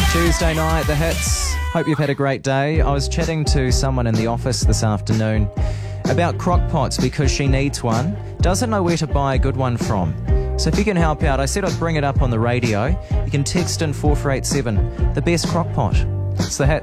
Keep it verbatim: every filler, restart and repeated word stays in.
Tuesday night, the hits. Hope you've had a great day. I was chatting to someone in the office this afternoon about crock pots because she needs one. Doesn't know where to buy a good one from. So if you can help out, I said I'd bring it up on the radio. You can text in four four eight seven, the best crock pot. It's the hit.